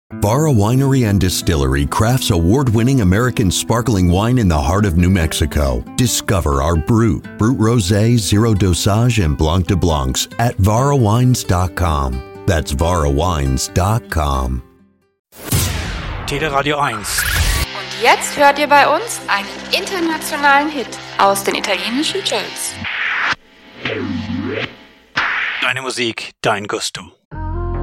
Barra Winery and Distillery crafts award-winning American sparkling wine in the heart of New Mexico. Discover our Brut Rosé, Zero Dosage, and Blanc de Blancs at varawines.com. That's varawines.com. Teleradio 1. Und jetzt hört ihr bei uns einen internationalen Hit aus den italienischen Charts. Deine Musik, dein Gusto.